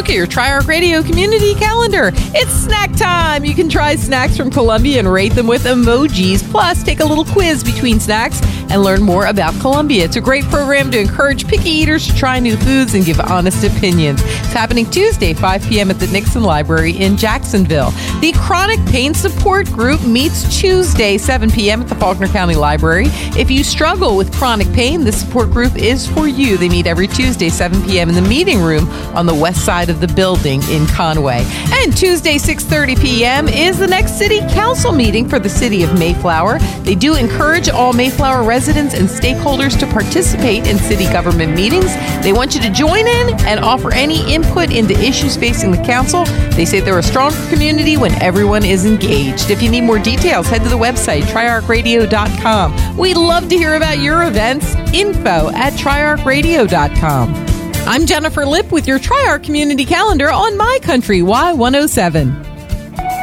look at your Tri-Arc Radio community calendar. It's snack time. You can try snacks from Columbia and rate them with emojis. Plus, take a little quiz between snacks and learn more about Columbia. It's a great program to encourage picky eaters to try new foods and give honest opinions. It's happening Tuesday, 5 p.m. at the Nixon Library in Jacksonville. The Chronic Pain Support Group meets Tuesday, 7 p.m. at the Faulkner County Library. If you struggle with chronic pain, this support group is for you. They meet every Tuesday, 7 p.m. in the meeting room on the west side of the building in Conway. And Tuesday, 6:30 p.m. is the next City Council meeting for the City of Mayflower. They do encourage all Mayflower residents and stakeholders to participate in city government meetings. They want you to join in and offer any input into issues facing the council. They say they're a stronger community when everyone is engaged. If you need more details, head to the website, triarcradio.com. We'd love to hear about your events. info@triarcradio.com. I'm Jennifer Lipp with your Tri-Arc Community Calendar on My Country Y107.